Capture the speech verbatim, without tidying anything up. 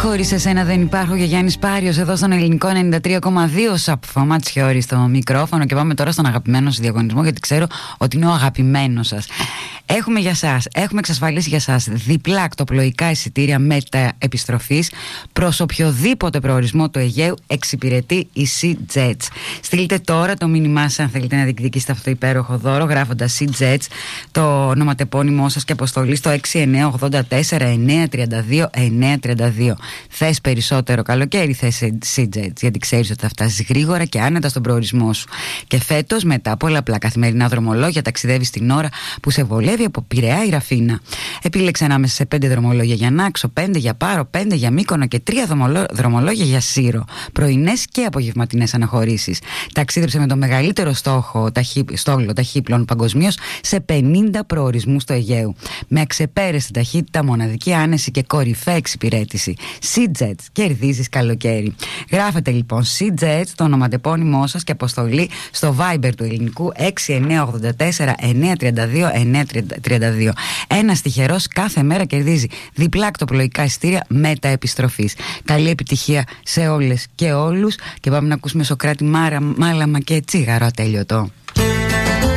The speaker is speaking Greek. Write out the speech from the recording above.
Χωρίς εσένα δεν υπάρχω, για Γιάννης Πάριος εδώ στον Ελληνικό ενενήντα τρία κόμμα δύο. Σαπφό Ματσιόρη στο μικρόφωνο. Και πάμε τώρα στον αγαπημένο σας διαγωνισμό, γιατί ξέρω ότι είναι ο αγαπημένος σας. Έχουμε για σας, έχουμε εξασφαλίσει για σας διπλά ακτοπλοϊκά εισιτήρια μεταεπιστροφής προς οποιοδήποτε προορισμό του Αιγαίου εξυπηρετεί η SeaJets. Στείλτε τώρα το μήνυμά σας αν θέλετε να διεκδικήσετε αυτό το υπέροχο δώρο, γράφοντας SeaJets το ονοματεπώνυμό σας και αποστολή στο έξι εννιά οκτώ τέσσερα εννιά τρία δύο εννιά τρία δύο. Θες περισσότερο καλοκαίρι, θες SeaJets, γιατί ξέρεις ότι θα φτάσεις γρήγορα και άνετα στον προορισμό σου. Και φέτος, μετά από πολλαπλά καθημερινά δρομολόγια, ταξιδεύεις την ώρα που σε βολεύει από Πειραιά ή Ραφίνα. Επίλεξε ανάμεσα σε πέντε δρομολόγια για Νάξο, πέντε για Πάρο, πέντε για Μύκονο και τρία δρομολόγια για Σύρο. Πρωινές και απογευματινές αναχωρήσεις. Ταξίδεψε με το μεγαλύτερο στόχο ταχύ, στόλο ταχύπλων παγκοσμίως σε πενήντα προορισμούς στο Αιγαίο. Με αξεπέραστη ταχύτητα, μοναδική άνεση και κορυφαία εξυπηρέτηση. SeaJets, κερδίζεις καλοκαίρι. Γράφετε λοιπόν SeaJets το ονοματεπώνυμό σας και αποστολή στο Viber του ελληνικού έξι εννιά οκτώ τέσσερα εννιά τρία δύο εννιά τρία δύο. Ένας τυχερός κάθε μέρα κερδίζει διπλά ακτοπλοϊκά εισιτήρια μεταεπιστροφής. Καλή επιτυχία σε όλες και όλους και πάμε να ακούσουμε Σωκράτη Μάρα, Μάλαμα και Τσίγαρο ατέλειωτο.